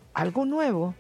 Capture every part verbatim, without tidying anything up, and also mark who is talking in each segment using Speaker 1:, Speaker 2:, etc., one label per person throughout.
Speaker 1: algo nuevo,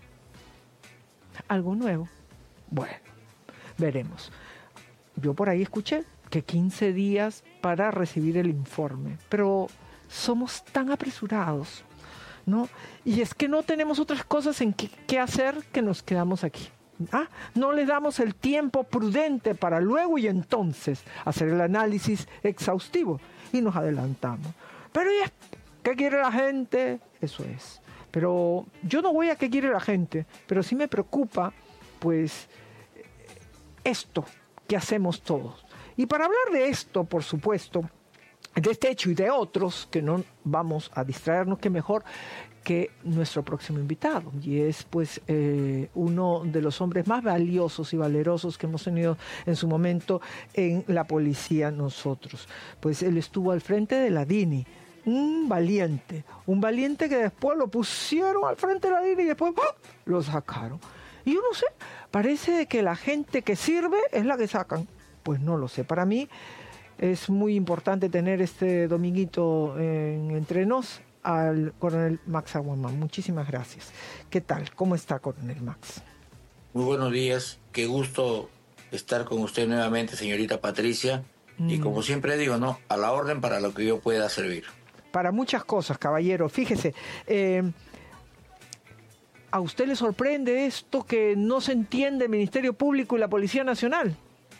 Speaker 1: algo nuevo. Bueno, veremos. Yo por ahí escuché que quince días para recibir el informe, pero somos tan apresurados, ¿no? Y es que no tenemos otras cosas en qué, qué hacer que nos quedamos aquí. Ah, no le damos el tiempo prudente para luego y entonces hacer el análisis exhaustivo y nos adelantamos. Pero ¿y qué quiere la gente? Eso es. Pero yo no voy a qué quiere la gente, pero sí me preocupa, pues, esto que hacemos todos. Y para hablar de esto, por supuesto, de este hecho y de otros, que no vamos a distraernos, que mejor que nuestro próximo invitado, y es pues eh, uno de los hombres más valiosos y valerosos que hemos tenido en su momento en la policía nosotros. Pues él estuvo al frente de la DINI, un valiente, un valiente que después lo pusieron al frente de la DINI y después ¡oh!, lo sacaron. Y yo no sé, parece que la gente que sirve es la que sacan. Pues no lo sé, para mí es muy importante tener este dominguito en Entre Nos al coronel Max Aguamán. Muchísimas gracias. ¿Qué tal? ¿Cómo está, coronel Max?
Speaker 2: Muy buenos días. Qué gusto estar con usted nuevamente, señorita Patricia. Mm. Y como siempre digo, ¿no? A la orden para lo que yo pueda servir.
Speaker 1: Para muchas cosas, caballero. Fíjese, eh, ¿a usted le sorprende esto que no se entiende el Ministerio Público y la Policía Nacional?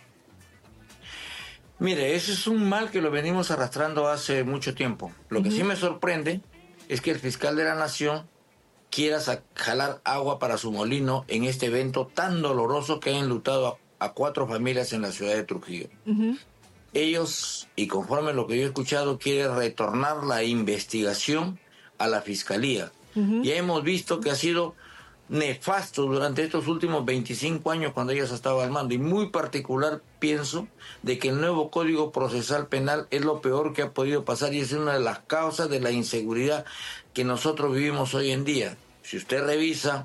Speaker 2: Mire, ese es un mal que lo venimos arrastrando hace mucho tiempo. Lo uh-huh. que sí me sorprende es que el fiscal de la Nación quiera jalar agua para su molino en este evento tan doloroso que ha enlutado a, a cuatro familias en la ciudad de Trujillo. Uh-huh. Ellos, y conforme a lo que yo he escuchado, quieren retornar la investigación a la fiscalía. Uh-huh. Ya hemos visto que ha sido nefasto durante estos últimos veinticinco años cuando ellos estaban al mando, y muy particular pienso de que el nuevo Código Procesal Penal es lo peor que ha podido pasar y es una de las causas de la inseguridad que nosotros vivimos hoy en día. Si usted revisa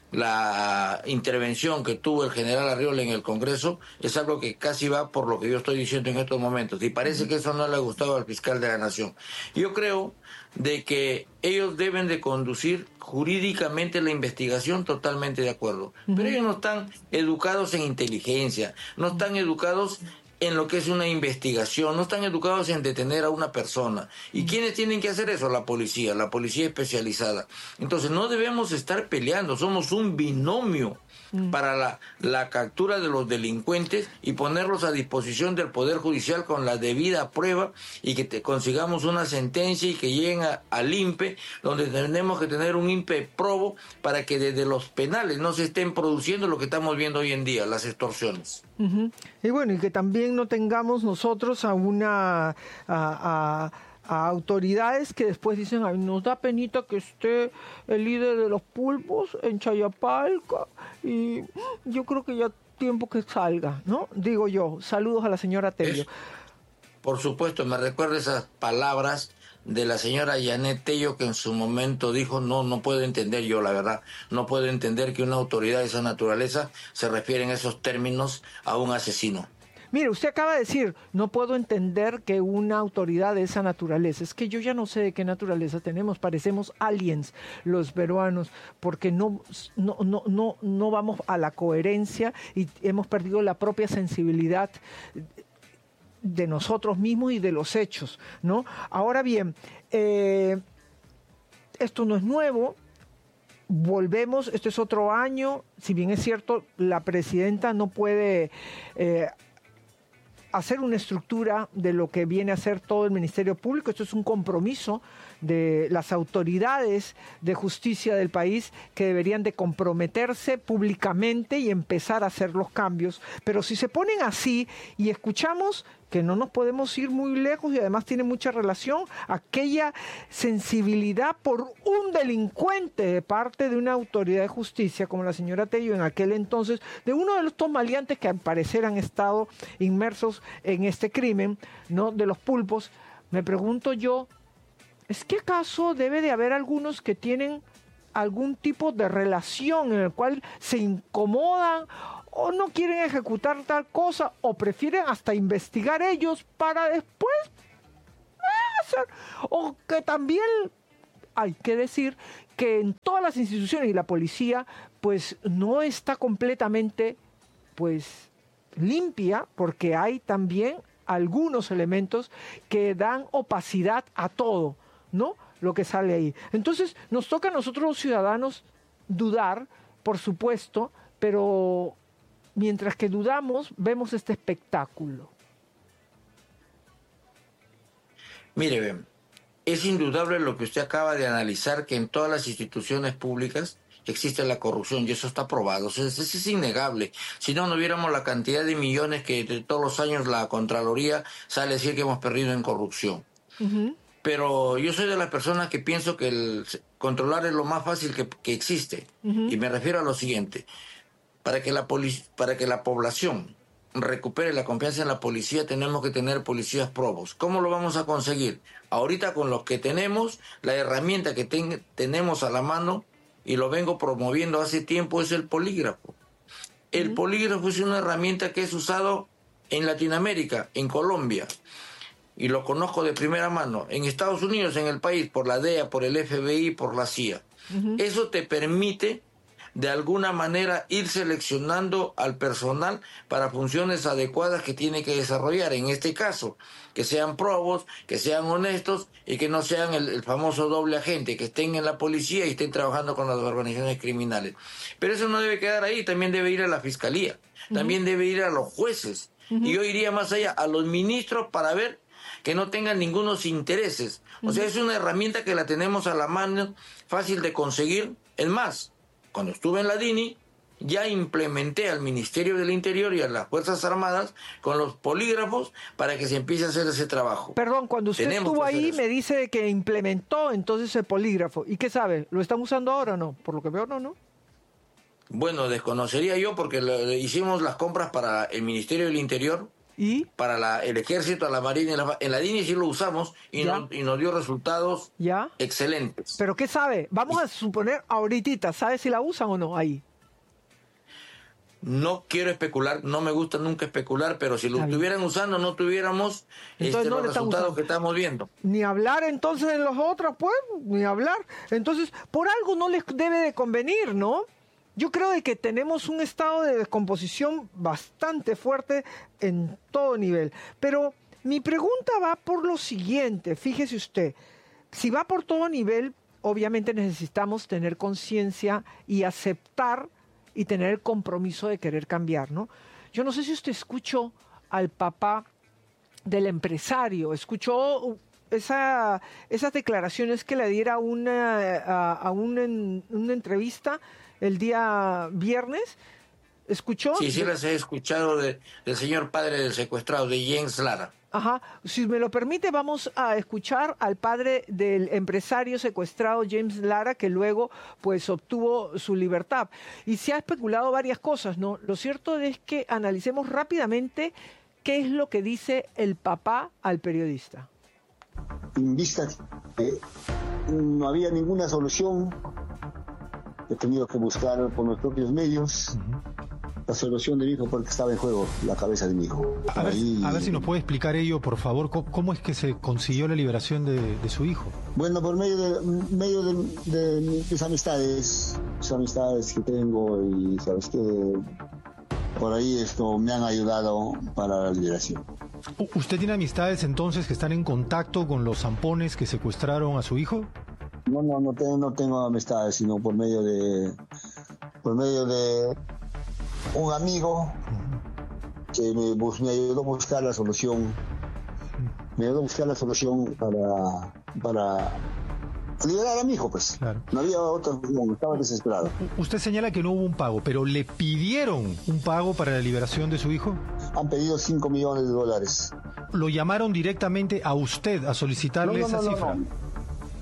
Speaker 2: la intervención que tuvo el general Arriola en el Congreso, es algo que casi va por lo que yo estoy diciendo en estos momentos, y parece que eso no le ha gustado al fiscal de la Nación. Yo creo de que ellos deben de conducir jurídicamente la investigación, totalmente de acuerdo, uh-huh. pero ellos no están educados en inteligencia, no están educados en lo que es una investigación, no están educados en detener a una persona. ¿Y quiénes tienen que hacer eso? La policía, la policía especializada. Entonces no debemos estar peleando, somos un binomio mm. para la, la captura de los delincuentes y ponerlos a disposición del Poder Judicial con la debida prueba, y que te consigamos una sentencia y que lleguen a, al I N P E, donde tenemos que tener un I N P E probo para que desde los penales no se estén produciendo lo que estamos viendo hoy en día, las extorsiones.
Speaker 1: Uh-huh. Y bueno, y que también no tengamos nosotros a una a, a, a autoridades que después dicen, ay, nos da penita que esté el líder de los pulpos en Chayapalca y yo creo que ya tiempo que salga, ¿no? Digo yo. Saludos a la señora Tello.
Speaker 2: Es, por supuesto, me recuerda esas palabras de la señora Janet Tello, que en su momento dijo, no, no puedo entender yo, la verdad, no puedo entender que una autoridad de esa naturaleza se refiere en esos términos a un asesino.
Speaker 1: Mire, usted acaba de decir, no puedo entender que una autoridad de esa naturaleza, es que yo ya no sé de qué naturaleza tenemos, parecemos aliens los peruanos, porque no, no, no, no, no vamos a la coherencia y hemos perdido la propia sensibilidad de nosotros mismos y de los hechos, ¿no? Ahora bien, eh, esto no es nuevo, volvemos, este es otro año, si bien es cierto, la presidenta no puede eh, hacer una estructura de lo que viene a ser todo el Ministerio Público, esto es un compromiso de las autoridades de justicia del país que deberían de comprometerse públicamente y empezar a hacer los cambios, pero si se ponen así y escuchamos que no nos podemos ir muy lejos y además tiene mucha relación aquella sensibilidad por un delincuente de parte de una autoridad de justicia como la señora Tello en aquel entonces, de uno de los maleantes que al parecer han estado inmersos en este crimen, ¿no?, de los pulpos. Me pregunto yo, ¿es que acaso debe de haber algunos que tienen algún tipo de relación en el cual se incomodan o no quieren ejecutar tal cosa o prefieren hasta investigar ellos para después hacer? O que también hay que decir que en todas las instituciones y la policía pues no está completamente pues limpia, porque hay también algunos elementos que dan opacidad a todo, ¿no? Lo que sale ahí. Entonces nos toca a nosotros los ciudadanos dudar, por supuesto, pero mientras que dudamos vemos este espectáculo. Mire,
Speaker 2: bien, es indudable lo que usted acaba de analizar, que en todas las instituciones públicas existe la corrupción, y eso está probado. Eso es, eso es innegable. Si no, no viéramos la cantidad de millones que de todos los años la Contraloría sale a decir que hemos perdido en corrupción. Uh-huh. Pero yo soy de las personas que pienso que el controlar es lo más fácil que, que existe. Uh-huh. Y me refiero a lo siguiente. Para que la poli- para que la población recupere la confianza en la policía, tenemos que tener policías probos. ¿Cómo lo vamos a conseguir? Ahorita, con lo que tenemos, la herramienta que ten- tenemos a la mano, y lo vengo promoviendo hace tiempo, es el polígrafo. El uh-huh. polígrafo es una herramienta que es usado en Latinoamérica, en Colombia, y lo conozco de primera mano, en Estados Unidos, en el país, por la D E A, por el F B I, por la C I A. Uh-huh. Eso te permite de alguna manera ir seleccionando al personal para funciones adecuadas que tiene que desarrollar. En este caso, que sean probos, que sean honestos y que no sean el, el famoso doble agente, que estén en la policía y estén trabajando con las organizaciones criminales. Pero eso no debe quedar ahí, también debe ir a la fiscalía, uh-huh. también debe ir a los jueces. Uh-huh. Y yo iría más allá, a los ministros, para ver que no tengan ningunos intereses. Uh-huh. O sea, es una herramienta que la tenemos a la mano, fácil de conseguir. Es más, cuando estuve en la D I N I, ya implementé al Ministerio del Interior y a las Fuerzas Armadas con los polígrafos para que se empiece a hacer ese trabajo. Perdón, cuando usted Tenemos estuvo ahí me dice que implementó entonces el polígrafo. ¿Y qué sabe? ¿Lo están usando ahora o no? Por lo que veo, no, ¿no? Bueno, desconocería yo, porque lo, hicimos las compras para el Ministerio del Interior, ¿y? Para la, el Ejército, la Marina, la, en la D I N I sí lo usamos y, no, y nos dio resultados ¿ya? excelentes. ¿Pero qué sabe? Vamos y, a suponer ahorita, ¿sabe si la usan o no ahí? No quiero especular, no me gusta nunca especular, pero si lo estuvieran usando no tuviéramos este, no los resultados usando. que estamos viendo. Ni hablar entonces de los otros, pues, ni hablar. Entonces, por algo no les debe de convenir, ¿no? Yo creo de que tenemos un estado de descomposición bastante fuerte en todo nivel. Pero mi pregunta va por lo siguiente, fíjese usted, si va por todo nivel, obviamente necesitamos tener conciencia y aceptar y tener el compromiso de querer cambiar, ¿no? Yo no sé si usted escuchó al papá del empresario, escuchó esa, esas declaraciones que le diera una, a, a una, una entrevista el día viernes. ¿Escuchó? Sí, sí las he escuchado de, del señor padre del secuestrado, de James Lara. Ajá, si me lo permite, vamos a escuchar al padre del empresario secuestrado James Lara, que luego pues obtuvo su libertad. Y se ha especulado varias cosas, ¿no? Lo cierto es que analicemos rápidamente qué es lo que dice el papá al periodista.
Speaker 3: En vista que no había ninguna solución, he tenido que buscar por los propios medios uh-huh. la solución de mi hijo, porque estaba en juego la cabeza de mi hijo.
Speaker 4: A ver,
Speaker 3: Ahí...
Speaker 4: a ver si nos puede explicar ello, por favor, ¿cómo, cómo es que se consiguió la liberación de, de su hijo?
Speaker 3: Bueno, por medio de medio de, de mis amistades, mis amistades que tengo, y sabes que por ahí esto me han ayudado para la liberación.
Speaker 4: ¿Usted tiene amistades entonces que están en contacto con los zampones que secuestraron a su hijo?
Speaker 3: No, no, no tengo, no tengo amistades, sino por medio de por medio de un amigo que me, me ayudó a buscar la solución, me ayudó a buscar la solución para para liberar a mi hijo, pues. Claro. No había otra solución, estaba desesperado.
Speaker 4: Usted señala que no hubo un pago, pero ¿le pidieron un pago para la liberación de su hijo?
Speaker 3: Han pedido cinco millones de dólares.
Speaker 4: ¿Lo llamaron directamente a usted a solicitarle
Speaker 3: no, no,
Speaker 4: esa
Speaker 3: no,
Speaker 4: cifra?
Speaker 3: No, no.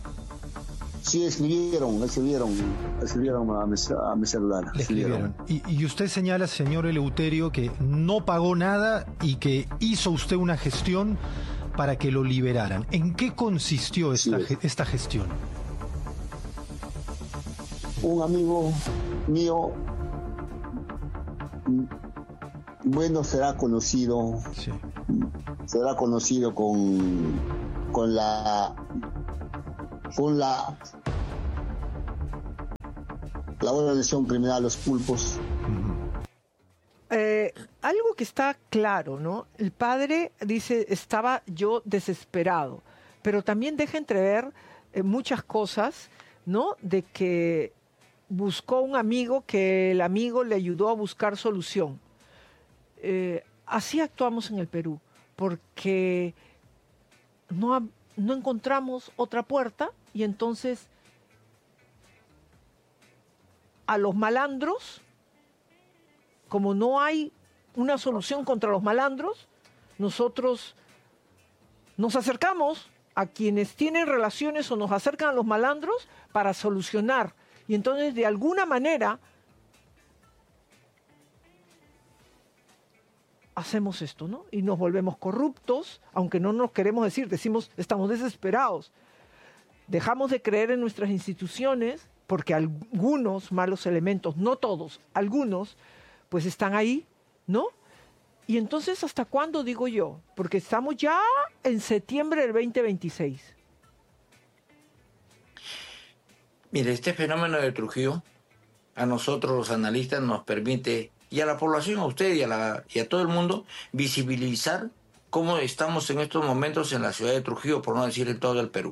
Speaker 3: Sí, escribieron, escribieron, escribieron a mi, a mi celular.
Speaker 4: Le escribieron. Y, y usted señala, señor Eleuterio, que no pagó nada y que hizo usted una gestión para que lo liberaran. ¿En qué consistió esta, sí, esta gestión?
Speaker 3: Un amigo mío, bueno, será conocido, sí. será conocido con, con la... con la la organización criminal Los Pulpos.
Speaker 1: Eh, algo que está claro, ¿no? El padre dice, estaba yo desesperado, pero también deja entrever eh, muchas cosas, ¿no? De que buscó un amigo, que el amigo le ayudó a buscar solución. Eh, así actuamos en el Perú, porque no, ha, no encontramos otra puerta y entonces a los malandros, como no hay una solución contra los malandros, nosotros nos acercamos a quienes tienen relaciones o nos acercan a los malandros para solucionar. Y entonces, de alguna manera, hacemos esto, ¿no? Y nos volvemos corruptos, aunque no nos queremos decir, decimos, estamos desesperados. Dejamos de creer en nuestras instituciones porque algunos malos elementos, no todos, algunos, pues están ahí, ¿no? Y entonces, ¿hasta cuándo, digo yo? Porque estamos ya en septiembre del veinte veintiséis.
Speaker 2: Mire, este fenómeno de Trujillo, a nosotros los analistas nos permite, y a la población, a usted y a, la, y a todo el mundo, visibilizar cómo estamos en estos momentos en la ciudad de Trujillo, por no decir en todo el Perú.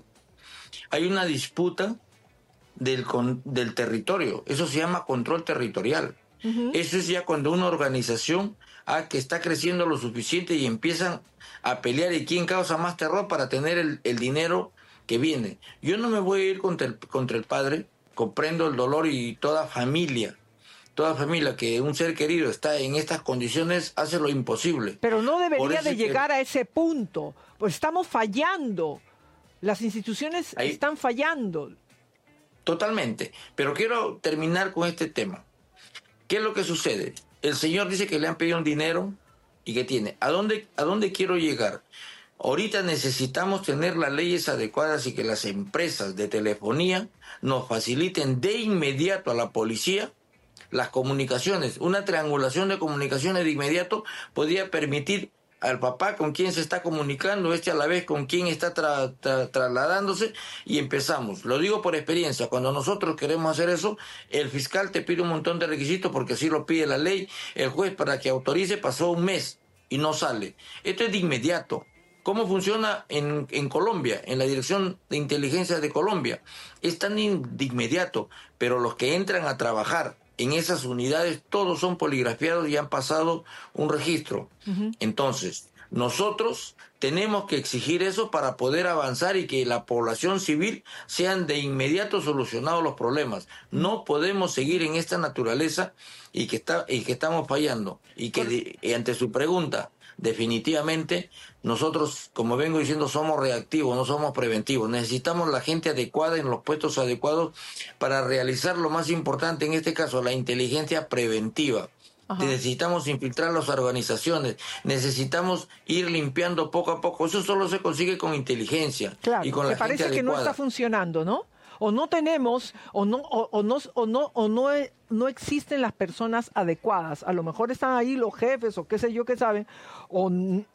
Speaker 2: Hay una disputa del, con, del territorio, eso se llama control territorial. Uh-huh. Eso es ya cuando una organización ah, que está creciendo lo suficiente y empiezan a pelear y quién causa más terror para tener el, el dinero que viene. Yo no me voy a ir contra el, contra el padre, comprendo el dolor y toda familia, toda familia que un ser querido está en estas condiciones hace lo imposible.
Speaker 1: Pero no debería de llegar que... a ese punto, pues estamos fallando, las instituciones Ahí... están fallando.
Speaker 2: Totalmente, pero quiero terminar con este tema. ¿Qué es lo que sucede? El señor dice que le han pedido un dinero y que tiene. ¿A dónde, a dónde quiero llegar? Ahorita necesitamos tener las leyes adecuadas y que las empresas de telefonía nos faciliten de inmediato a la policía las comunicaciones. Una triangulación de comunicaciones de inmediato podría permitir al papá con quien se está comunicando, este a la vez con quien está tra tra trasladándose, y empezamos. Lo digo por experiencia, cuando nosotros queremos hacer eso, el fiscal te pide un montón de requisitos porque así lo pide la ley, el juez para que autorice pasó un mes y no sale. Esto es de inmediato. ¿Cómo funciona en, en Colombia, en la Dirección de Inteligencia de Colombia? Es tan in, de inmediato, pero los que entran a trabajar en esas unidades todos son poligrafiados y han pasado un registro. Uh-huh. Entonces, nosotros tenemos que exigir eso para poder avanzar y que la población civil sean de inmediato solucionados los problemas. No podemos seguir en esta naturaleza y que, está, y que estamos fallando. Y que de, y ante su pregunta, definitivamente nosotros, como vengo diciendo, somos reactivos, no somos preventivos. Necesitamos la gente adecuada en los puestos adecuados para realizar lo más importante, en este caso, la inteligencia preventiva. Ajá. Necesitamos infiltrar las organizaciones, necesitamos ir limpiando poco a poco. Eso solo se consigue con inteligencia.
Speaker 1: Claro,
Speaker 2: y con la
Speaker 1: me parece
Speaker 2: gente
Speaker 1: que
Speaker 2: adecuada.
Speaker 1: No está funcionando, ¿no? O no tenemos, o no, o, o no, o no, o no, no existen las personas adecuadas. A lo mejor están ahí los jefes, o qué sé yo qué saben, o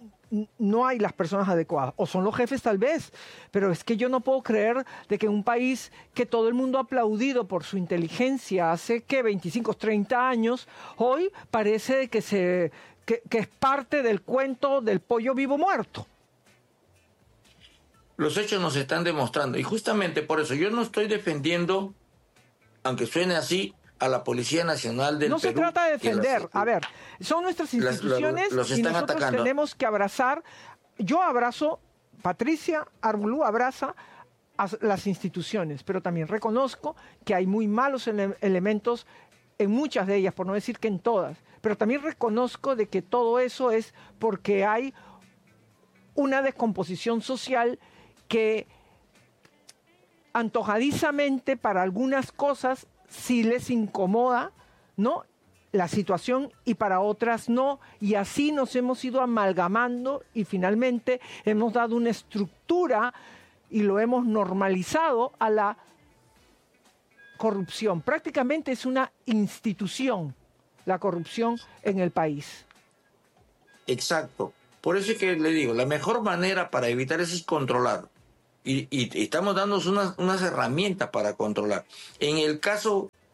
Speaker 1: no hay las personas adecuadas, o son los jefes tal vez, pero es que yo no puedo creer de que un país que todo el mundo ha aplaudido por su inteligencia hace que veinticinco, treinta años, hoy parece que, se, que, que es parte del cuento del pollo vivo muerto.
Speaker 2: Los hechos nos están demostrando, y justamente por eso yo no estoy defendiendo, aunque suene así, a la Policía Nacional del Perú.
Speaker 1: No se trata de defender,
Speaker 2: las,
Speaker 1: a ver, son nuestras instituciones
Speaker 2: las, los, los
Speaker 1: y nosotros
Speaker 2: atacando.
Speaker 1: Tenemos que abrazar, yo abrazo, Patricia Armbulú abraza a las instituciones, pero también reconozco que hay muy malos ele elementos en muchas de ellas, por no decir que en todas, pero también reconozco de que todo eso es porque hay una descomposición social que antojadizamente para algunas cosas sí les incomoda, ¿no?, la situación y para otras no, y así nos hemos ido amalgamando y finalmente hemos dado una estructura y lo hemos normalizado a la corrupción. Prácticamente es una institución la corrupción en el país.
Speaker 2: Exacto. Por eso es que le digo, la mejor manera para evitar eso es controlar. Y, y, y estamos dándonos unas, unas herramientas para controlar. En el caso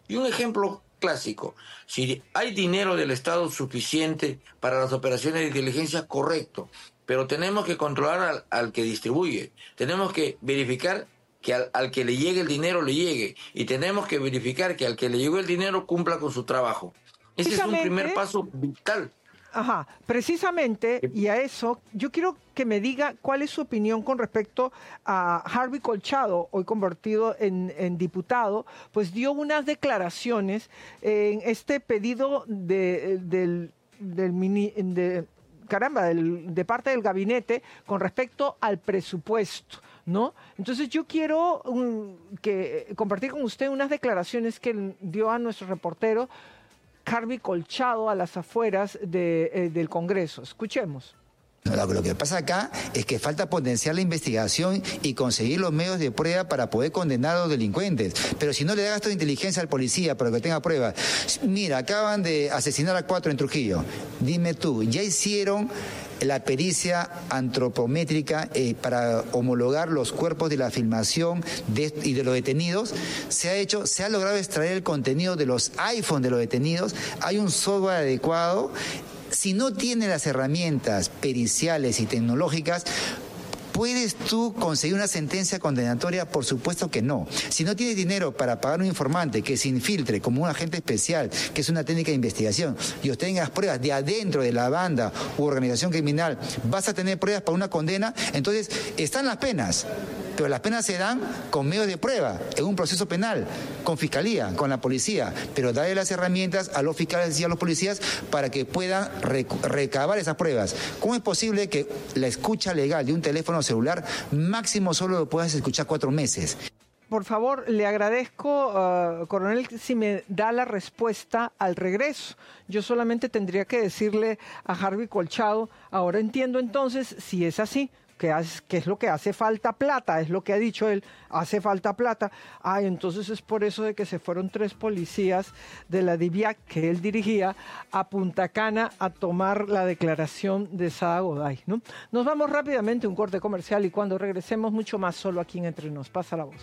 Speaker 2: Y un ejemplo clásico, si hay dinero del Estado suficiente para las operaciones de inteligencia, correcto, pero tenemos que controlar al, al que distribuye, tenemos que verificar que al, al que le llegue el dinero le llegue, y tenemos que verificar que al que le llegó el dinero cumpla con su trabajo. Ese es un primer paso vital.
Speaker 1: Ajá, precisamente, y a eso, yo quiero que me diga cuál es su opinión con respecto a Harvey Colchado, hoy convertido en, en diputado, pues dio unas declaraciones en este pedido de, del, del mini, de, caramba, del, de parte del gabinete con respecto al presupuesto, ¿no? Entonces yo quiero um, que compartir con usted unas declaraciones que dio a nuestro reportero Harvey Colchado a las afueras de, eh, del Congreso. Escuchemos.
Speaker 5: Lo que pasa acá es que falta potenciar la investigación y conseguir los medios de prueba para poder condenar a los delincuentes. Pero si no le da gasto de inteligencia al policía para que tenga pruebas. Mira, acaban de asesinar a cuatro en Trujillo. Dime tú, ¿ya hicieron la pericia antropométrica eh, para homologar los cuerpos de la filmación de, y de los detenidos? Se ha hecho, se ha logrado extraer el contenido de los iPhone de los detenidos. Hay un software adecuado. Si no tiene las herramientas periciales y tecnológicas, ¿puedes tú conseguir una sentencia condenatoria? Por supuesto que no. Si no tienes dinero para pagar un informante que se infiltre como un agente especial, que es una técnica de investigación, y obtengas pruebas de adentro de la banda u organización criminal, vas a tener pruebas para una condena. Entonces, están las penas, pero las penas se dan con medios de prueba, en un proceso penal, con fiscalía, con la policía, pero darle las herramientas a los fiscales y a los policías para que puedan rec- recabar esas pruebas. ¿Cómo es posible que la escucha legal de un teléfono celular máximo solo lo puedas escuchar cuatro meses?
Speaker 1: Por favor, le agradezco, uh, coronel, si me da la respuesta al regreso. Yo solamente tendría que decirle a Harvey Colchado, ahora entiendo entonces, si es así, que, hace, que es lo que hace falta plata, es lo que ha dicho él, hace falta plata. Ah, entonces es por eso de que se fueron tres policías de la DIVIAC que él dirigía a Punta Cana a tomar la declaración de Sada Goday, ¿no? Nos vamos rápidamente a un corte comercial y cuando regresemos mucho más solo aquí en Entre Nos. Pasa la voz.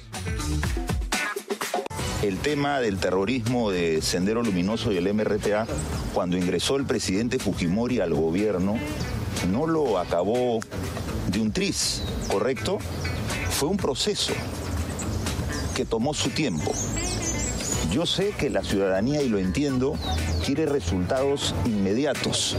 Speaker 6: El tema del terrorismo de Sendero Luminoso y el M R T A, cuando ingresó el presidente Fujimori al gobierno, no lo acabó de un tris, ¿correcto? Fue un proceso que tomó su tiempo. Yo sé que la ciudadanía, y lo entiendo, quiere resultados inmediatos.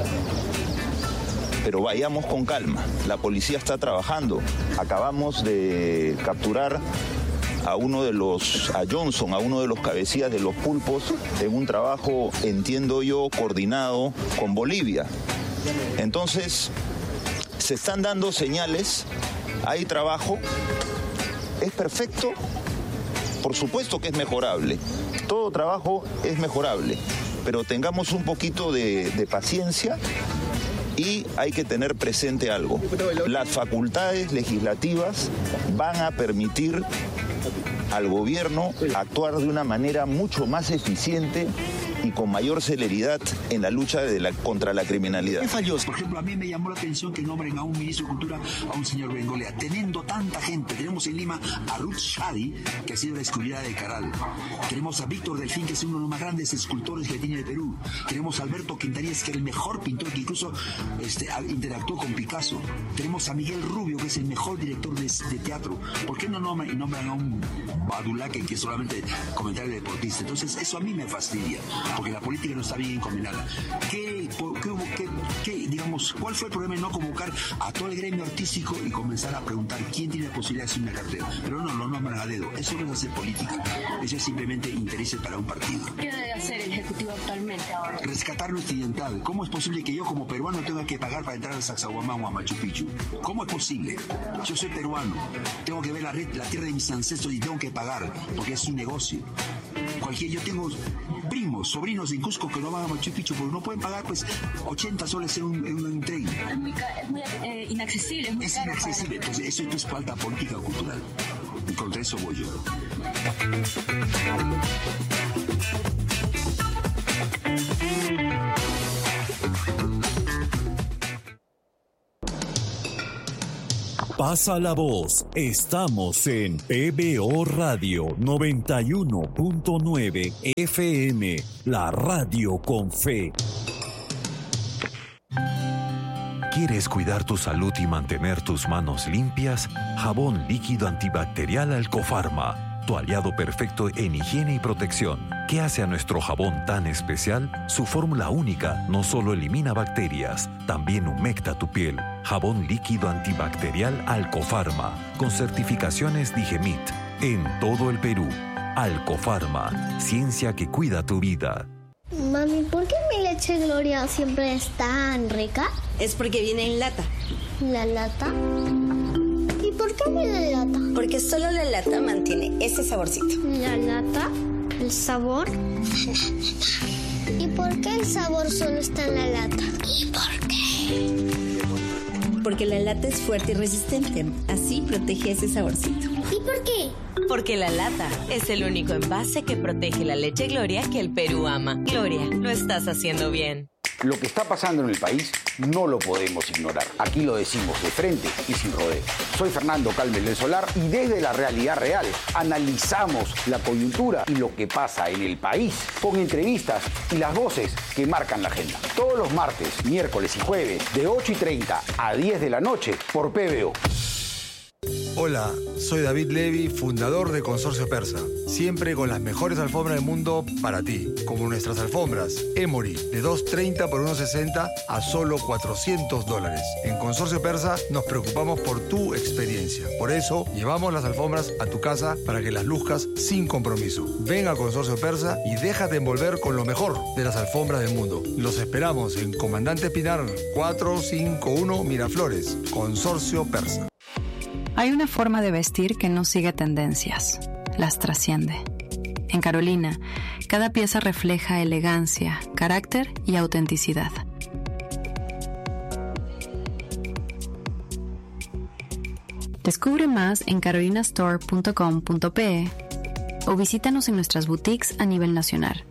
Speaker 6: Pero vayamos con calma. La policía está trabajando. Acabamos de capturar a uno de los, a Johnson, a uno de los cabecillas de los pulpos, en un trabajo, entiendo yo, coordinado con Bolivia. Entonces, se están dando señales, hay trabajo, ¿es perfecto? Por supuesto que es mejorable, todo trabajo es mejorable, pero tengamos un poquito de, de paciencia y hay que tener presente algo. Las facultades legislativas van a permitir al gobierno actuar de una manera mucho más eficiente y con mayor celeridad en la lucha de la, contra la criminalidad.
Speaker 7: ¿Qué falló? Por ejemplo, a mí me llamó la atención que nombren a un ministro de Cultura, a un señor Bengolea, teniendo tanta gente. Tenemos en Lima a Ruth Shadi, que ha sido la escultora de Caral. Tenemos a Víctor Delfín, que es uno de los más grandes escultores que tiene el Perú. Tenemos a Alberto Quintaríes, que es el mejor pintor, que incluso este, interactuó con Picasso. Tenemos a Miguel Rubio, que es el mejor director de, de teatro. ¿Por qué no nombran, nombran a un Badulaque, que es solamente comentario deportista? Entonces, eso a mí me fastidia, porque la política no está bien encaminada. ¿Qué, qué, qué, qué, digamos, ¿cuál fue el problema de no convocar a todo el gremio artístico y comenzar a preguntar quién tiene la posibilidad de hacer una cartera? Pero no, lo nombran a dedo. Eso no es hacer política. Eso es simplemente intereses para un partido.
Speaker 8: ¿Qué debe hacer el Ejecutivo actualmente ahora?
Speaker 7: Rescatar nuestra identidad. ¿Cómo es posible que yo como peruano tenga que pagar para entrar al Sacsayhuamán o a Machu Picchu? ¿Cómo es posible? Yo soy peruano. Tengo que ver la, red, la tierra de mis ancestros y tengo que pagar, porque es un negocio. Cualquier, yo tengo primos, sobrinos en Cusco que no van a Machu Picchu porque no pueden pagar pues ochenta soles en un, en un tren.
Speaker 8: Es muy, es muy eh, inaccesible, es muy
Speaker 7: Es
Speaker 8: caro
Speaker 7: inaccesible,
Speaker 8: para...
Speaker 7: entonces eso, esto es falta política o cultural. Y contra eso voy yo.
Speaker 9: Pasa la voz. Estamos en P B O Radio noventa y uno punto nueve F M, la radio con fe. ¿Quieres cuidar tu salud y mantener tus manos limpias? Jabón líquido antibacterial Alcofarma, tu aliado perfecto en higiene y protección. ¿Qué hace a nuestro jabón tan especial? Su fórmula única no solo elimina bacterias, también humecta tu piel. Jabón líquido antibacterial Alcofarma, con certificaciones Digemit, en todo el Perú. Alcofarma, ciencia que cuida tu vida.
Speaker 10: Mami, ¿por qué mi leche Gloria siempre es tan rica?
Speaker 11: Es porque viene en lata.
Speaker 10: ¿La lata? ¿Y por qué viene en lata?
Speaker 11: Porque solo la lata mantiene ese saborcito.
Speaker 10: ¿La lata? ¿El sabor? ¿Y por qué el sabor solo está en la lata? ¿Y por qué?
Speaker 11: Porque la lata es fuerte y resistente. Así protege ese saborcito.
Speaker 10: ¿Y por qué?
Speaker 12: Porque la lata es el único envase que protege la leche Gloria que el Perú ama. Gloria, lo estás haciendo bien.
Speaker 13: Lo que está pasando en el país no lo podemos ignorar. Aquí lo decimos de frente y sin rodeo. Soy Fernando Calmel del Solar y desde la realidad real analizamos la coyuntura y lo que pasa en el país con entrevistas y las voces que marcan la agenda. Todos los martes, miércoles y jueves de ocho y treinta a diez de la noche por P B O.
Speaker 14: Hola, soy David Levy, fundador de Consorcio Persa. Siempre con las mejores alfombras del mundo para ti, como nuestras alfombras Emory de dos treinta por uno sesenta a solo cuatrocientos dólares. En Consorcio Persa nos preocupamos por tu experiencia. Por eso llevamos las alfombras a tu casa para que las luzcas sin compromiso. Ven a Consorcio Persa y déjate envolver con lo mejor de las alfombras del mundo. Los esperamos en Comandante Pinar cuatrocientos cincuenta y uno Miraflores. Consorcio Persa.
Speaker 15: Hay una forma de vestir que no sigue tendencias, las trasciende. En Carolina, cada pieza refleja elegancia, carácter y autenticidad. Descubre más en carolina store punto com punto pe o visítanos en nuestras boutiques a nivel nacional.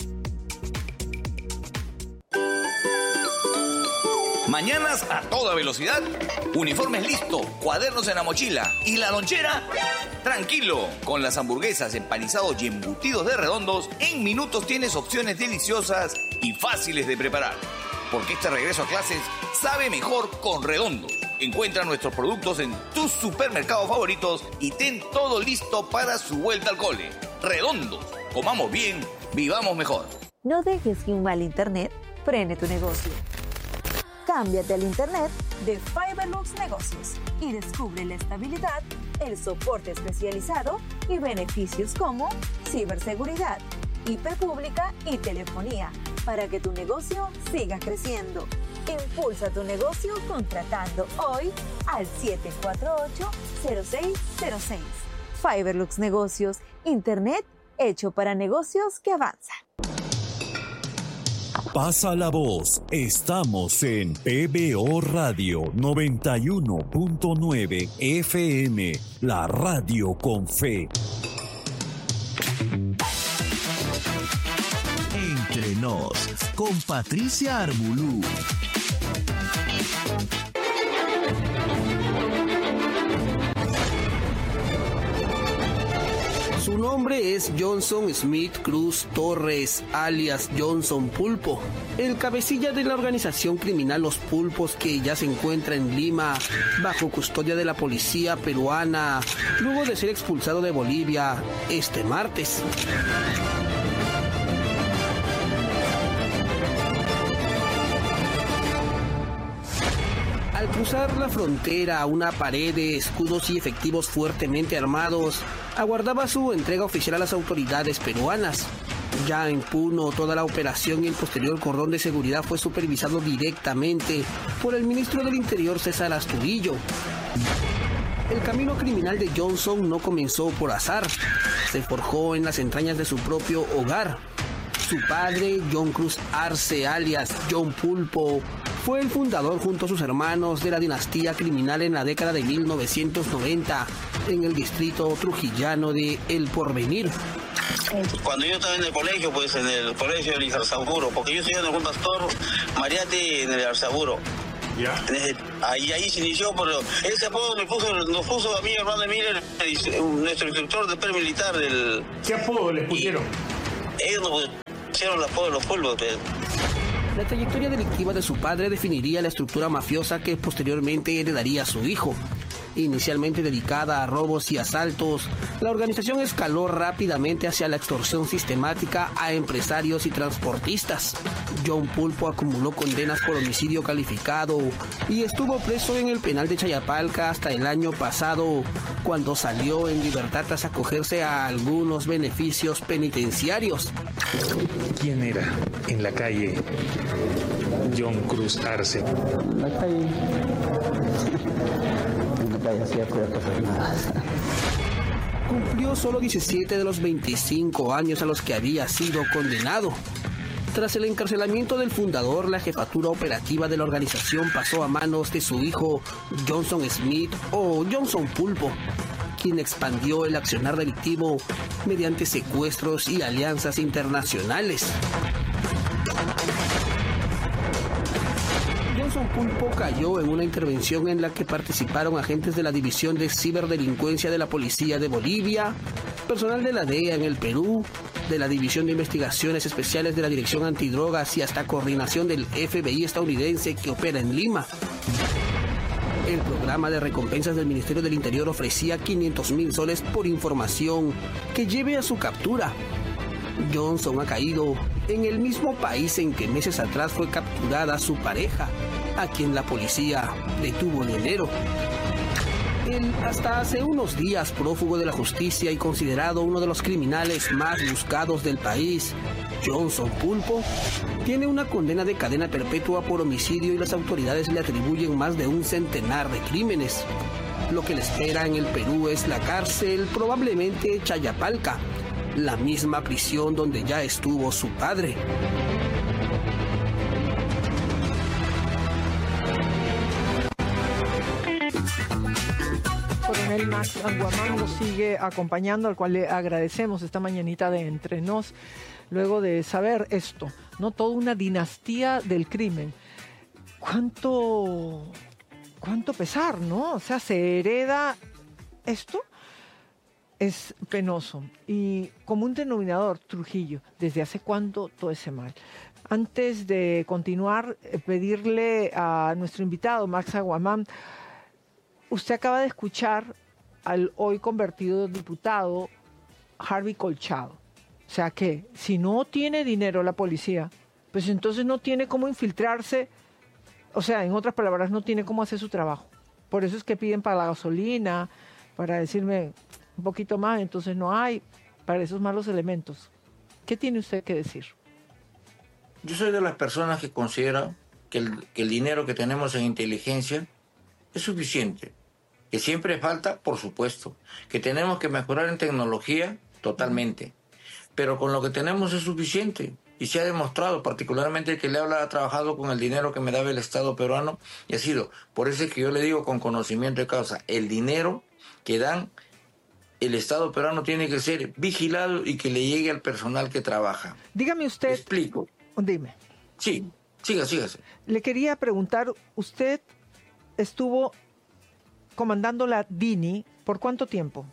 Speaker 16: Mañanas a toda velocidad, uniformes listo, cuadernos en la mochila y la lonchera. Tranquilo, con las hamburguesas, empanizados y embutidos de Redondos, en minutos tienes opciones deliciosas y fáciles de preparar. Porque este regreso a clases sabe mejor con Redondos. Encuentra nuestros productos en tus supermercados favoritos y ten todo listo para su vuelta al cole. Redondos, comamos bien, vivamos mejor.
Speaker 17: No dejes que un mal internet frene tu negocio. Cámbiate al internet de Fiberlux Negocios y descubre la estabilidad, el soporte especializado y beneficios como ciberseguridad, I P pública y telefonía para que tu negocio siga creciendo. Impulsa tu negocio contratando hoy al siete cuatro ocho, cero seis cero seis. Fiberlux Negocios, internet hecho para negocios que avanzan.
Speaker 9: Pasa la voz. Estamos en P B O Radio noventa y uno punto nueve F M, la radio con fe.
Speaker 18: Entre nos, con Patricia Arbulú.
Speaker 19: Su nombre es Johnson Smith Cruz Torres, alias Johnson Pulpo, el cabecilla de la organización criminal Los Pulpos, que ya se encuentra en Lima bajo custodia de la policía peruana, luego de ser expulsado de Bolivia este martes. Al cruzar la frontera, una pared de escudos y efectivos fuertemente armados aguardaba su entrega oficial a las autoridades peruanas. Ya en Puno, toda la operación y el posterior cordón de seguridad fue supervisado directamente por el ministro del Interior, César Astudillo. El camino criminal de Johnson no comenzó por azar, se forjó en las entrañas de su propio hogar. Su padre, John Cruz Arce, alias John Pulpo, fue el fundador junto a sus hermanos de la dinastía criminal en la década de mil novecientos noventa en el distrito trujillano de El Porvenir.
Speaker 20: Cuando yo estaba en el colegio, pues en el colegio del Arzaburo, porque yo estoy en el Pastor Mariate en el Arzaburo. ¿Ya? Ahí, ahí se inició, pero ese apodo me puso, nos puso a mí, Hernando Miller, nuestro instructor de pre militar del...
Speaker 21: ¿Qué apodo les pusieron?
Speaker 20: Ellos nos pusieron el apodo de los polvos, pero...
Speaker 19: La trayectoria delictiva de su padre definiría la estructura mafiosa que posteriormente heredaría a su hijo. Inicialmente dedicada a robos y asaltos, la organización escaló rápidamente hacia la extorsión sistemática a empresarios y transportistas. John Pulpo acumuló condenas por homicidio calificado y estuvo preso en el penal de Chayapalca hasta el año pasado, cuando salió en libertad tras acogerse a algunos beneficios penitenciarios.
Speaker 21: ¿Quién era en la calle John Cruz Arce?
Speaker 22: En la calle... hacía puras cosas malas.
Speaker 19: Cumplió solo diecisiete de los veinticinco años a los que había sido condenado. Tras el encarcelamiento del fundador, la jefatura operativa de la organización pasó a manos de su hijo Johnson Smith o Johnson Pulpo, quien expandió el accionar delictivo mediante secuestros y alianzas internacionales. Johnson Pulpo cayó en una intervención en la que participaron agentes de la División de Ciberdelincuencia de la Policía de Bolivia, personal de la D E A en el Perú, de la División de Investigaciones Especiales de la Dirección Antidrogas y hasta coordinación del F B I estadounidense que opera en Lima. El programa de recompensas del Ministerio del Interior ofrecía quinientos mil soles por información que lleve a su captura. Johnson ha caído en el mismo país en que meses atrás fue capturada su pareja, a quien la policía detuvo en enero. El hasta hace unos días prófugo de la justicia y considerado uno de los criminales más buscados del país, Johnson Pulpo, tiene una condena de cadena perpetua por homicidio y las autoridades le atribuyen más de un centenar de crímenes. Lo que le espera en el Perú es la cárcel, probablemente Chayapalca, la misma prisión donde ya estuvo su padre.
Speaker 1: Coronel Max Anguamán nos sigue acompañando, al cual le agradecemos esta mañanita de Entre Nos, luego de saber esto, ¿no? Toda una dinastía del crimen. ¿Cuánto, cuánto pesar, no? O sea, se hereda esto. Es penoso. Y como un denominador, Trujillo, ¿desde hace cuánto todo ese mal? Antes de continuar, pedirle a nuestro invitado, Max Anguamán, usted acaba de escuchar al hoy convertido diputado Harvey Colchado. O sea que si no tiene dinero la policía, pues entonces no tiene cómo infiltrarse, o sea, en otras palabras, no tiene cómo hacer su trabajo. Por eso es que piden para la gasolina, para decirme un poquito más, entonces no hay para esos malos elementos. ¿Qué tiene usted que decir?
Speaker 2: Yo soy de las personas que considera que el, que el dinero que tenemos en inteligencia es suficiente. Que siempre falta, por supuesto. Que tenemos que mejorar en tecnología, totalmente. Pero con lo que tenemos es suficiente. Y se ha demostrado, particularmente el que le habla ha trabajado con el dinero que me daba el Estado peruano y ha sido. Por eso es que yo le digo con conocimiento de causa, el dinero que dan el Estado peruano tiene que ser vigilado y que le llegue al personal que trabaja.
Speaker 1: Dígame usted...
Speaker 2: Explico.
Speaker 1: Dime.
Speaker 2: Sí, siga, sígase.
Speaker 1: Le quería preguntar, usted estuvo comandando la D I N I ¿por cuánto tiempo?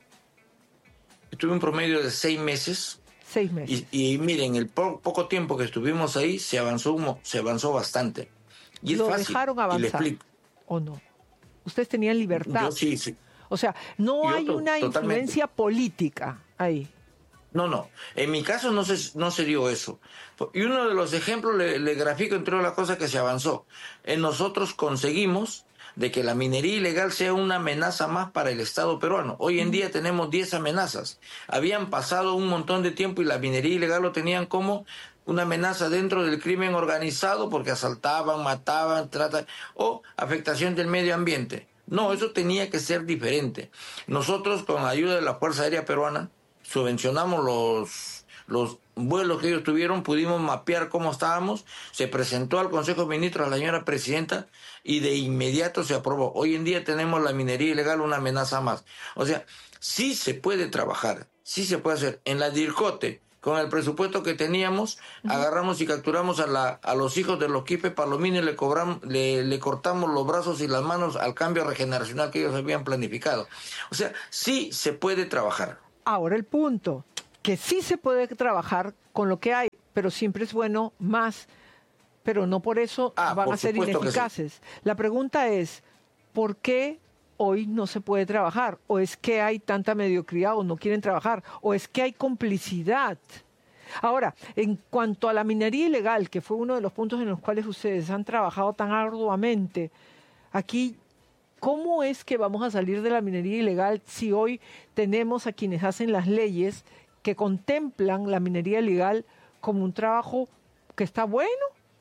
Speaker 2: Estuve un promedio de seis meses.
Speaker 1: Seis meses.
Speaker 2: Y, y miren, el po poco tiempo que estuvimos ahí se avanzó, se avanzó bastante. Y es
Speaker 1: ¿Lo
Speaker 2: fácil,
Speaker 1: dejaron avanzar
Speaker 2: y le explico.
Speaker 1: o no? ¿Ustedes tenían libertad?
Speaker 2: Yo sí, sí.
Speaker 1: O sea, no
Speaker 2: Yo
Speaker 1: hay
Speaker 2: to
Speaker 1: una
Speaker 2: totalmente.
Speaker 1: influencia política ahí.
Speaker 2: No, no. En mi caso no se, no se dio eso. Y uno de los ejemplos le, le grafico entre otras cosas que se avanzó. En nosotros conseguimos de que la minería ilegal sea una amenaza más para el Estado peruano. Hoy en día tenemos diez amenazas. Habían pasado un montón de tiempo y la minería ilegal lo tenían como una amenaza dentro del crimen organizado porque asaltaban, mataban, tratan, o afectación del medio ambiente. No, eso tenía que ser diferente. Nosotros, con la ayuda de la Fuerza Aérea Peruana, subvencionamos los, los vuelos que ellos tuvieron, pudimos mapear cómo estábamos, se presentó al Consejo de Ministros a la señora Presidenta y de inmediato se aprobó. Hoy en día tenemos la minería ilegal una amenaza más. O sea, sí se puede trabajar, sí se puede hacer. En la DIRCOTE, con el presupuesto que teníamos, uh-huh. agarramos y capturamos a, la, a los hijos de los Quispe Palomino y le, cobramos, le, le cortamos los brazos y las manos al cambio regeneracional que ellos habían planificado. O sea, sí se puede trabajar.
Speaker 1: Ahora el punto, que sí se puede trabajar con lo que hay, pero siempre es bueno más, pero no por eso
Speaker 2: ah,
Speaker 1: van
Speaker 2: por
Speaker 1: a ser ineficaces. Sí. La pregunta es, ¿por qué hoy no se puede trabajar? ¿O es que hay tanta mediocridad o no quieren trabajar? ¿O es que hay complicidad? Ahora, en cuanto a la minería ilegal, que fue uno de los puntos en los cuales ustedes han trabajado tan arduamente, aquí, ¿cómo es que vamos a salir de la minería ilegal si hoy tenemos a quienes hacen las leyes que contemplan la minería ilegal como un trabajo que está bueno?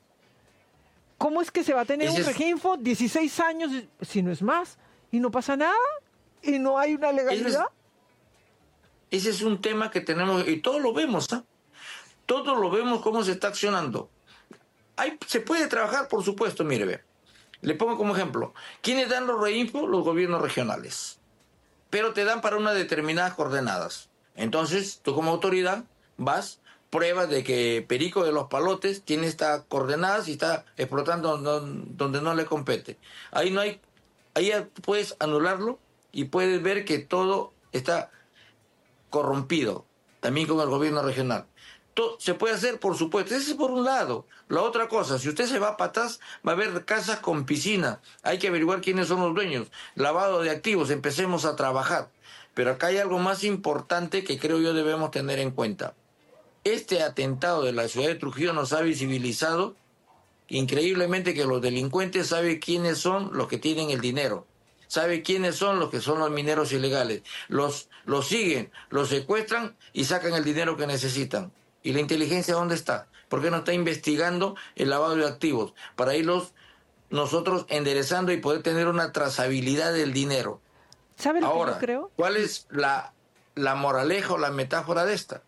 Speaker 1: ¿Cómo es que se va a tener Ese un Reginfo dieciséis años, si no es más, y no pasa nada? ¿Y no hay una legalidad?
Speaker 2: Ese es, ese es un tema que tenemos, y todos lo vemos, ¿eh? Todos lo vemos cómo se está accionando. Hay, se puede trabajar, por supuesto, mire, ve. Le pongo como ejemplo, ¿quiénes dan los reinfos? Los gobiernos regionales. Pero te dan para unas determinadas coordenadas. Entonces, tú como autoridad vas, pruebas de que Perico de los Palotes tiene estas coordenadas y está explotando donde no le compete. Ahí no hay, ahí puedes anularlo y puedes ver que todo está corrompido, también con el gobierno regional. Se puede hacer, por supuesto. Ese es por un lado. La otra cosa, si usted se va para atrás, va a haber casas con piscina. Hay que averiguar quiénes son los dueños. Lavado de activos, empecemos a trabajar. Pero acá hay algo más importante que creo yo debemos tener en cuenta. Este atentado de la ciudad de Trujillo nos ha visibilizado increíblemente que los delincuentes saben quiénes son los que tienen el dinero. Saben quiénes son los que son los mineros ilegales. Los, los siguen, los secuestran y sacan el dinero que necesitan. ¿Y la inteligencia dónde está? ¿Por qué no está investigando el lavado de activos? Para irlos nosotros enderezando y poder tener una trazabilidad del dinero.
Speaker 1: ¿Sabe lo
Speaker 2: Ahora,
Speaker 1: que yo creo?
Speaker 2: ¿cuál es la, la moraleja o la metáfora de esta?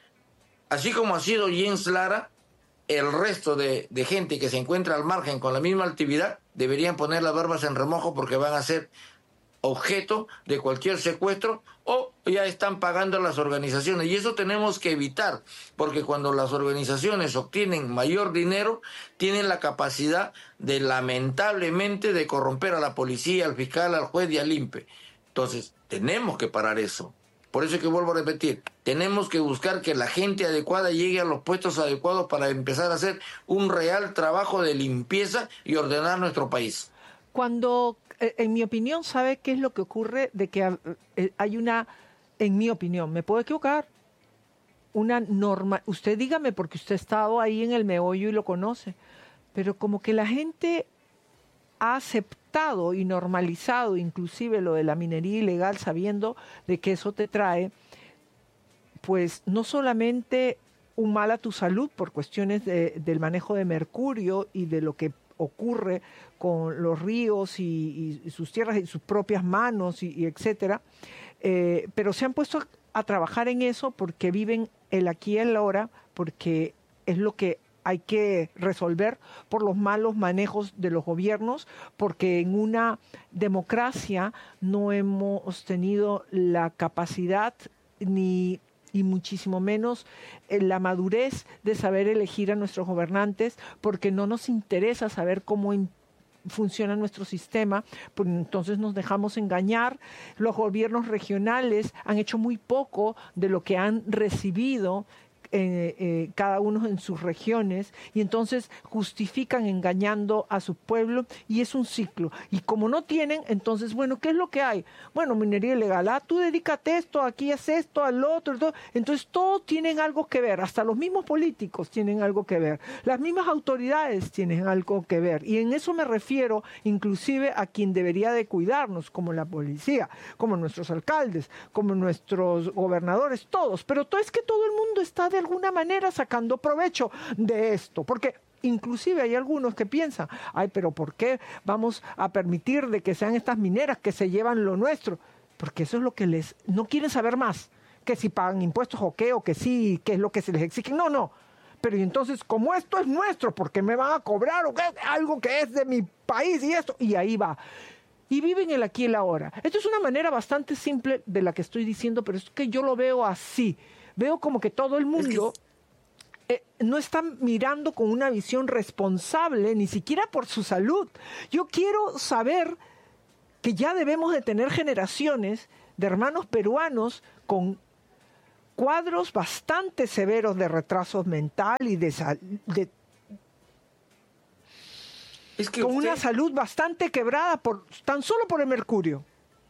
Speaker 2: Así como ha sido Jens Lara, el resto de, de gente que se encuentra al margen con la misma actividad deberían poner las barbas en remojo porque van a ser objeto de cualquier secuestro o ya están pagando las organizaciones. Y eso tenemos que evitar, porque cuando las organizaciones obtienen mayor dinero, tienen la capacidad de, lamentablemente, de corromper a la policía, al fiscal, al juez y al I N P E. Entonces, tenemos que parar eso. Por eso es que vuelvo a repetir, tenemos que buscar que la gente adecuada llegue a los puestos adecuados para empezar a hacer un real trabajo de limpieza y ordenar nuestro país.
Speaker 1: Cuando, en mi opinión, ¿sabe qué es lo que ocurre? De que hay una, en mi opinión, me puedo equivocar, una norma, usted dígame porque usted ha estado ahí en el meollo y lo conoce, pero como que la gente ha aceptado y normalizado inclusive lo de la minería ilegal sabiendo de que eso te trae, pues no solamente un mal a tu salud por cuestiones de, del manejo de mercurio y de lo que ocurre con los ríos y, y sus tierras y sus propias manos y, y etcétera, eh, pero se han puesto a, a trabajar en eso porque viven el aquí y el ahora, porque es lo que hay que resolver por los malos manejos de los gobiernos, porque en una democracia no hemos tenido la capacidad ni y muchísimo menos la madurez de saber elegir a nuestros gobernantes, porque no nos interesa saber cómo funciona nuestro sistema, pues entonces nos dejamos engañar. Los gobiernos regionales han hecho muy poco de lo que han recibido Eh, eh, cada uno en sus regiones, y entonces justifican engañando a su pueblo, y es un ciclo. Y como no tienen, entonces, bueno, ¿qué es lo que hay? Bueno, minería ilegal, ah, tú dedícate esto, aquí es esto, al otro, todo. Entonces todos tienen algo que ver, hasta los mismos políticos tienen algo que ver, las mismas autoridades tienen algo que ver, y en eso me refiero inclusive a quien debería de cuidarnos, como la policía, como nuestros alcaldes, como nuestros gobernadores, todos, pero todo es que todo el mundo está de alguna manera sacando provecho de esto, porque inclusive hay algunos que piensan, ay, pero ¿por qué vamos a permitir de que sean estas mineras que se llevan lo nuestro? Porque eso es lo que les, no quieren saber más, que si pagan impuestos o qué, o que sí, qué es lo que se les exige, no, no, pero y entonces, como esto es nuestro, ¿por qué me van a cobrar o qué? Algo que es de mi país y esto, y ahí va. Y viven el aquí y el ahora. Esto es una manera bastante simple de la que estoy diciendo, pero es que yo lo veo así. veo como que todo el mundo eh, no está mirando con una visión responsable, ni siquiera por su salud. Yo quiero saber que ya debemos de tener generaciones de hermanos peruanos con cuadros bastante severos de retraso mental y de, de
Speaker 2: es que
Speaker 1: con
Speaker 2: usted,
Speaker 1: una salud bastante quebrada por tan solo por el mercurio.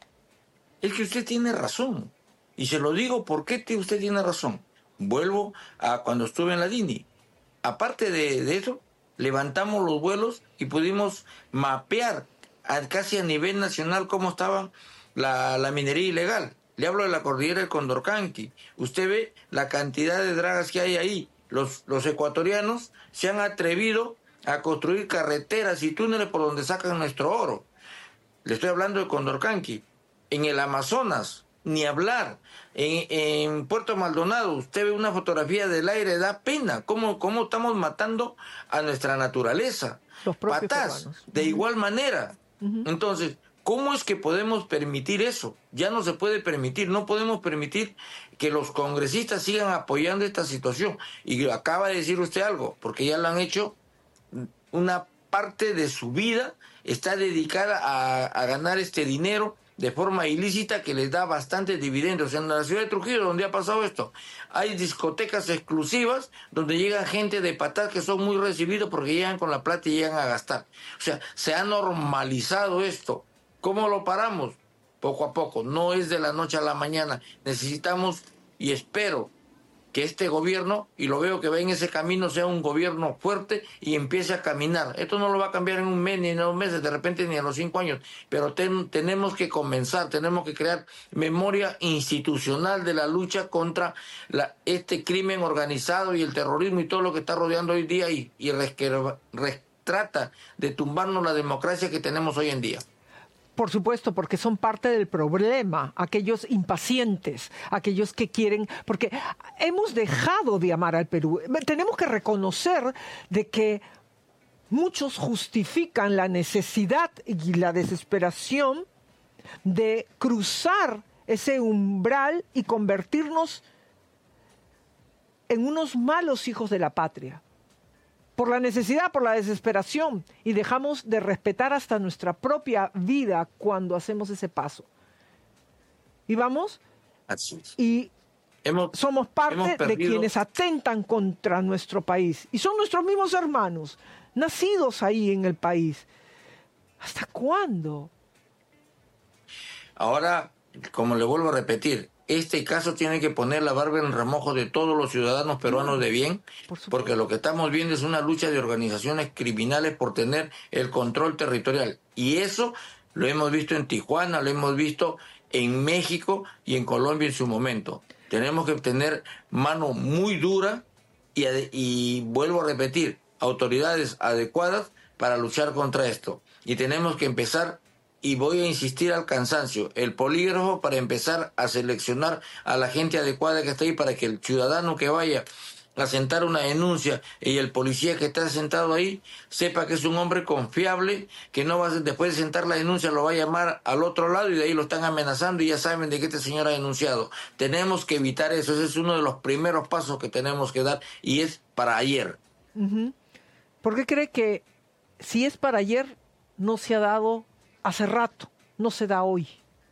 Speaker 2: Es que usted tiene razón. Y se lo digo porque usted tiene razón. Vuelvo a cuando estuve en la D I N I. Aparte de, de eso, levantamos los vuelos y pudimos mapear a, casi a nivel nacional cómo estaba la, la minería ilegal. Le hablo de la cordillera del Condorcanqui. Usted ve la cantidad de dragas que hay ahí. Los, los ecuatorianos se han atrevido a construir carreteras y túneles por donde sacan nuestro oro. Le estoy hablando de Condorcanqui. En el Amazonas, ni hablar. En, en Puerto Maldonado, usted ve una fotografía del aire, da pena. ¿Cómo, cómo estamos matando a nuestra naturaleza?
Speaker 1: Los propios
Speaker 2: Patás,
Speaker 1: peruanos.
Speaker 2: de igual manera. Uh-huh. Entonces, ¿cómo es que podemos permitir eso? Ya no se puede permitir, no podemos permitir que los congresistas sigan apoyando esta situación. Y acaba de decir usted algo, porque ya lo han hecho, una parte de su vida está dedicada a, a ganar este dinero de forma ilícita que les da bastantes dividendos. En la ciudad de Trujillo, donde ha pasado esto, hay discotecas exclusivas donde llegan gente de Patás que son muy recibidos porque llegan con la plata y llegan a gastar. O sea, se ha normalizado esto. ¿Cómo lo paramos? Poco a poco. No es de la noche a la mañana. Necesitamos, y espero, que este gobierno, y lo veo que va en ese camino, sea un gobierno fuerte y empiece a caminar. Esto no lo va a cambiar en un mes, ni en dos meses, de repente ni en los cinco años, pero ten, tenemos que comenzar, tenemos que crear memoria institucional de la lucha contra la, este crimen organizado y el terrorismo y todo lo que está rodeando hoy día y, y res, res, trata de tumbarnos la democracia que tenemos hoy en día.
Speaker 1: Por supuesto, porque son parte del problema, aquellos impacientes, aquellos que quieren, porque hemos dejado de amar al Perú. Tenemos que reconocer de que muchos justifican la necesidad y la desesperación de cruzar ese umbral y convertirnos en unos malos hijos de la patria. Por la necesidad, por la desesperación, y dejamos de respetar hasta nuestra propia vida cuando hacemos ese paso. Y vamos, y
Speaker 2: hemos,
Speaker 1: somos parte
Speaker 2: hemos
Speaker 1: de quienes atentan contra nuestro país. Y son nuestros mismos hermanos, nacidos ahí en el país. ¿Hasta cuándo?
Speaker 2: Ahora, como le vuelvo a repetir, este caso tiene que poner la barba en remojo de todos los ciudadanos peruanos de bien, porque lo que estamos viendo es una lucha de organizaciones criminales por tener el control territorial. Y eso lo hemos visto en Tijuana, lo hemos visto en México y en Colombia en su momento. Tenemos que tener mano muy dura y, y vuelvo a repetir, autoridades adecuadas para luchar contra esto. Y tenemos que empezar, y voy a insistir al cansancio, el polígrafo para empezar a seleccionar a la gente adecuada que está ahí para que el ciudadano que vaya a sentar una denuncia y el policía que está sentado ahí sepa que es un hombre confiable, que no va a, después de sentar la denuncia lo va a llamar al otro lado y de ahí lo están amenazando y ya saben de que este señor ha denunciado. Tenemos que evitar eso, ese es uno de los primeros pasos que tenemos que dar y es para ayer.
Speaker 1: Uh-huh. ¿Por qué cree que si es para ayer no se ha dado hace rato, no se da hoy?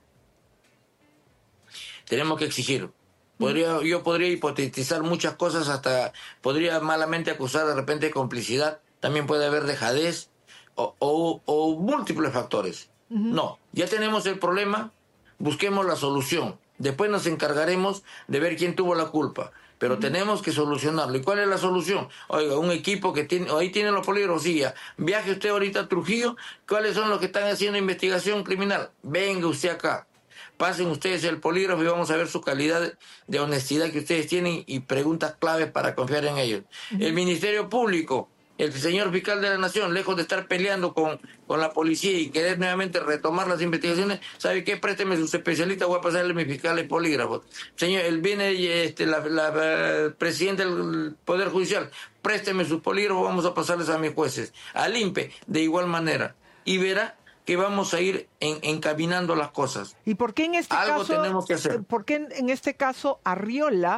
Speaker 2: Tenemos que exigir. Podría, yo podría hipotetizar muchas cosas, hasta podría malamente acusar de repente de complicidad, también puede haber dejadez o, o, o múltiples factores. Uh-huh. No, ya tenemos el problema, busquemos la solución. Después nos encargaremos de ver quién tuvo la culpa. Pero uh-huh. tenemos que solucionarlo. ¿Y cuál es la solución? Oiga, un equipo que tiene, ahí tiene los polígrafos, sí, ya. Viaje usted ahorita a Trujillo, ¿cuáles son los que están haciendo investigación criminal? Venga usted acá. Pasen ustedes el polígrafo y vamos a ver su calidad de honestidad que ustedes tienen y preguntas claves para confiar en ellos. Uh-huh. El Ministerio Público, el señor fiscal de la Nación, lejos de estar peleando con, con la policía y querer nuevamente retomar las investigaciones, ¿sabe qué? Présteme sus especialistas, voy a pasarle a mi fiscal el polígrafo. Señor, él viene este, la, la, la presidenta del Poder Judicial, présteme sus polígrafos, vamos a pasarles a mis jueces. Al I N P E, de igual manera. Y verá que vamos a ir en, encaminando las cosas.
Speaker 1: ¿Y por qué en este
Speaker 2: Algo
Speaker 1: caso,
Speaker 2: tenemos que hacer.
Speaker 1: ¿Por qué en, en este caso Arriola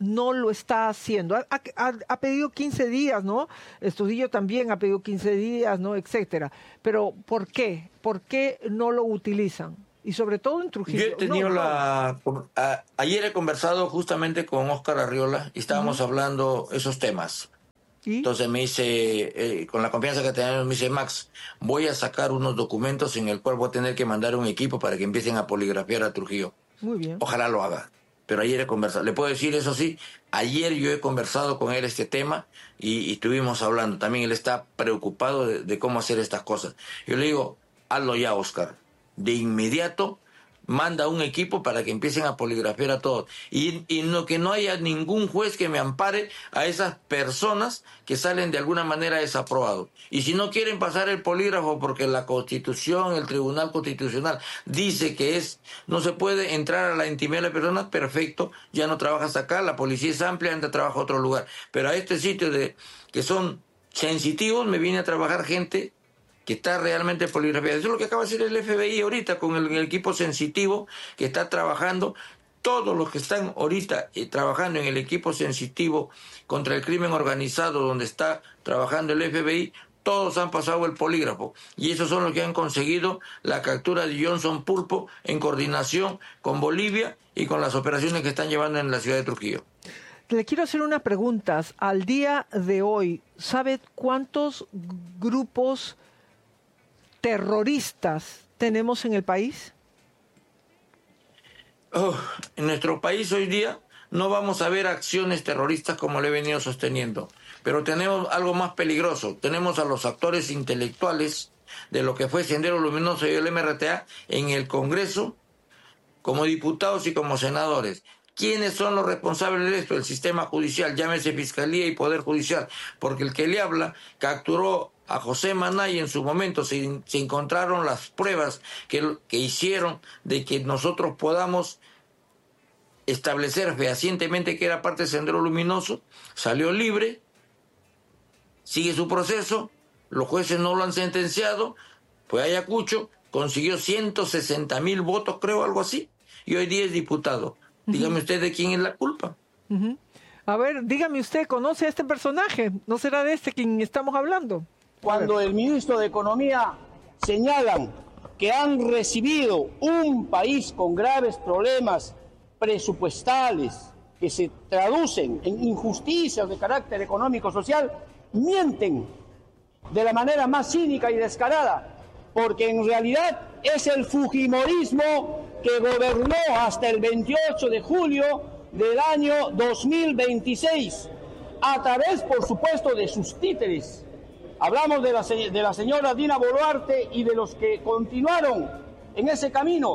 Speaker 1: no lo está haciendo? Ha, ha, ha pedido quince días, ¿no? Estudillo también ha pedido quince días, ¿no? Etcétera. Pero ¿por qué? ¿Por qué no lo utilizan? Y sobre todo en Trujillo.
Speaker 2: Yo he tenido
Speaker 1: no,
Speaker 2: la... No. A, ayer he conversado justamente con Óscar Arriola y estábamos uh-huh. hablando esos temas. ¿Y? Entonces me dice, eh, con la confianza que tenemos, me dice, Max, voy a sacar unos documentos en el cual voy a tener que mandar un equipo para que empiecen a poligrafiar a Trujillo.
Speaker 1: Muy bien.
Speaker 2: Ojalá lo haga. Pero ayer he conversado. Le puedo decir, eso sí, ayer yo he conversado con él este tema y, y estuvimos hablando. También él está preocupado de, de cómo hacer estas cosas. Yo le digo, hazlo ya, Óscar. De inmediato manda un equipo para que empiecen a poligrafiar a todos y, y no que no haya ningún juez que me ampare a esas personas que salen de alguna manera desaprobados. Y si no quieren pasar el polígrafo porque la Constitución, el Tribunal Constitucional dice que es no se puede entrar a la intimidad de la persona, perfecto, ya no trabajas acá, la policía es amplia, anda a trabajar a otro lugar. Pero a este sitio de que son sensitivos me viene a trabajar gente que está realmente poligrafiada. Eso es lo que acaba de hacer el F B I ahorita con el, el equipo sensitivo que está trabajando. Todos los que están ahorita eh, trabajando en el equipo sensitivo contra el crimen organizado donde está trabajando el F B I, todos han pasado el polígrafo. Y esos son los que han conseguido la captura de Johnson Pulpo en coordinación con Bolivia y con las operaciones que están llevando en la ciudad de Trujillo.
Speaker 1: Le quiero hacer unas preguntas. Al día de hoy, ¿sabe cuántos grupos terroristas tenemos en el país?
Speaker 2: Oh, en nuestro país hoy día no vamos a ver acciones terroristas como le he venido sosteniendo, pero tenemos algo más peligroso. Tenemos a los actores intelectuales de lo que fue Sendero Luminoso y el M R T A en el Congreso como diputados y como senadores. ¿Quiénes son los responsables de esto? El sistema judicial, llámese Fiscalía y Poder Judicial, porque el que le habla capturó a José Maná y en su momento se, se encontraron las pruebas que, que hicieron de que nosotros podamos establecer fehacientemente que era parte del Sendero Luminoso, salió libre, sigue su proceso, los jueces no lo han sentenciado, fue a Ayacucho, consiguió ciento sesenta mil votos, creo, algo así, y hoy día es diputado. Uh-huh. Dígame usted de quién es la culpa.
Speaker 1: Uh-huh. A ver, dígame usted, ¿conoce a este personaje? ¿No será de este quien estamos hablando?
Speaker 3: Cuando el ministro de Economía señalan que han recibido un país con graves problemas presupuestales que se traducen en injusticias de carácter económico-social, mienten de la manera más cínica y descarada, porque en realidad es el fujimorismo que gobernó hasta el veintiocho de julio del año dos mil veintiséis, a través, por supuesto, de sus títeres. Hablamos de la, de la señora Dina Boluarte y de los que continuaron en ese camino.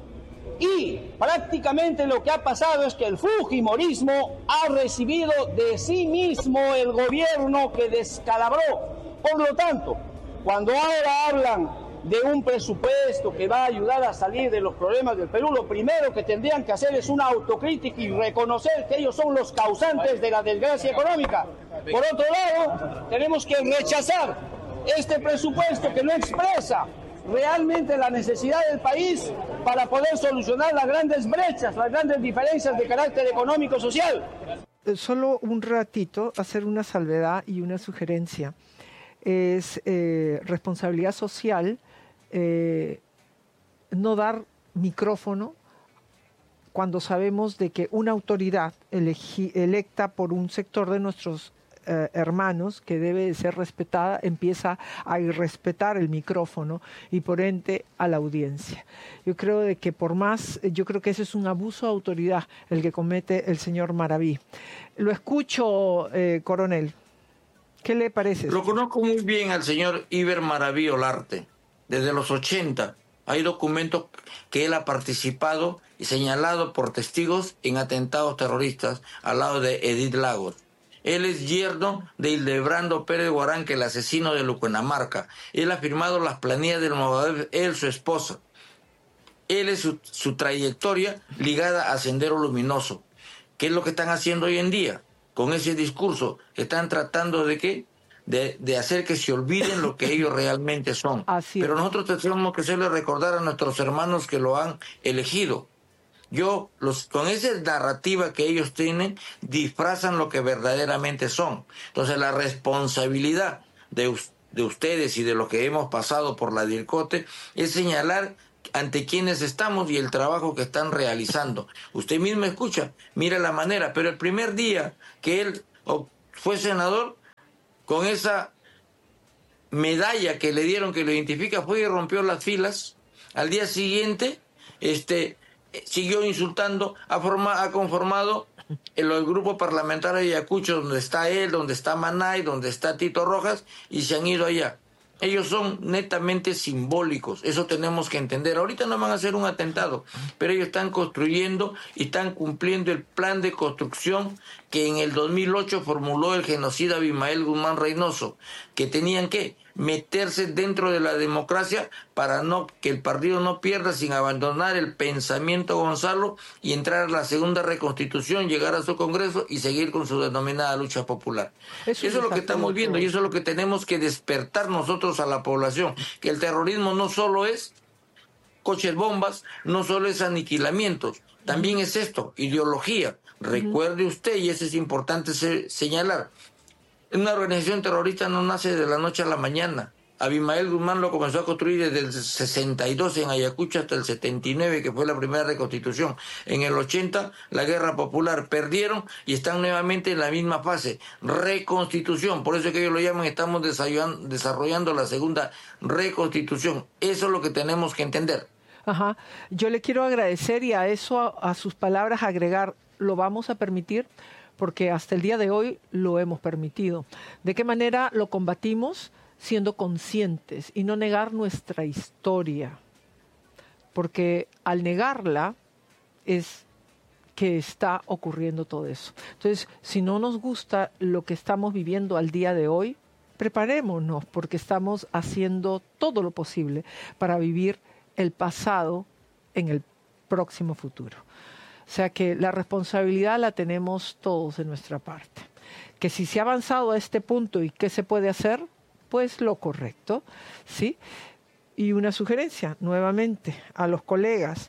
Speaker 3: Y prácticamente lo que ha pasado es que el fujimorismo ha recibido de sí mismo el gobierno que descalabró. Por lo tanto, cuando ahora hablan de un presupuesto que va a ayudar a salir de los problemas del Perú, lo primero que tendrían que hacer es una autocrítica y reconocer que ellos son los causantes de la desgracia económica. Por otro lado, tenemos que rechazar este presupuesto que no expresa realmente la necesidad del país para poder solucionar las grandes brechas, las grandes diferencias de carácter económico-social.
Speaker 1: Solo un ratito hacer una salvedad y una sugerencia. Es eh, responsabilidad social eh, no dar micrófono cuando sabemos de que una autoridad elegi, electa por un sector de nuestros eh, hermanos que debe de ser respetada empieza a irrespetar el micrófono y por ende a la audiencia. Yo creo de que por más, yo creo que ese es un abuso de autoridad el que comete el señor Maraví. Lo escucho, eh, coronel. ¿Qué le parece?
Speaker 2: Lo conozco muy bien al señor Iber Maraví Olarte. Desde los ochenta hay documentos que él ha participado y señalado por testigos en atentados terroristas al lado de Edith Lagos. Él es yerno de Hildebrando Pérez Guarán, el asesino de Lucuenamarca. Él ha firmado las planillas del Movadef, él, su esposa. Él es su, su trayectoria ligada a Sendero Luminoso. ¿Qué es lo que están haciendo hoy en día? Con ese discurso, están tratando de qué? De, de hacer que se olviden lo que ellos realmente son.
Speaker 1: Así
Speaker 2: Pero nosotros tenemos que hacerle recordar a nuestros hermanos que lo han elegido. Yo, los, con esa narrativa que ellos tienen, disfrazan lo que verdaderamente son. Entonces, la responsabilidad de, de ustedes y de los que hemos pasado por la DIRCOTE es señalar ante quienes estamos y el trabajo que están realizando. Usted mismo escucha, mira la manera, pero el primer día que él fue senador, con esa medalla que le dieron que lo identifica, fue y rompió las filas. Al día siguiente, este, siguió insultando, ha, forma, ha conformado el, el grupo parlamentario de Ayacucho, donde está él, donde está Manay, donde está Tito Rojas, y se han ido allá. Ellos son netamente simbólicos, eso tenemos que entender. Ahorita no van a hacer un atentado, pero ellos están construyendo y están cumpliendo el plan de construcción que en el dos mil ocho formuló el genocida Abimael Guzmán Reynoso, que tenían que meterse dentro de la democracia para no que el partido no pierda, sin abandonar el pensamiento Gonzalo, y entrar a la segunda reconstitución, llegar a su congreso y seguir con su denominada lucha popular. Eso, eso es lo que estamos viendo y eso es lo que tenemos que despertar nosotros a la población, que el terrorismo no solo es coches bombas, no solo es aniquilamientos, también es esto, ideología. Recuerde usted, y eso es importante se, señalar, una organización terrorista no nace de la noche a la mañana. Abimael Guzmán lo comenzó a construir desde el sesenta y dos en Ayacucho hasta el setenta y nueve, que fue la primera reconstitución. En el ochenta, la guerra popular, perdieron y están nuevamente en la misma fase, reconstitución. Por eso es que ellos lo llaman, estamos desarrollando, desarrollando la segunda reconstitución. Eso es lo que tenemos que entender.
Speaker 1: Ajá. Yo le quiero agradecer y a eso, a, a sus palabras, agregar, lo vamos a permitir porque hasta el día de hoy lo hemos permitido. ¿De qué manera lo combatimos? Siendo conscientes y no negar nuestra historia, porque al negarla es que está ocurriendo todo eso. Entonces, si no nos gusta lo que estamos viviendo al día de hoy, preparémonos, porque estamos haciendo todo lo posible para vivir el pasado en el próximo futuro. O sea que la responsabilidad la tenemos todos de nuestra parte. Que si se ha avanzado a este punto y qué se puede hacer, pues lo correcto, ¿sí? Y una sugerencia, nuevamente, a los colegas.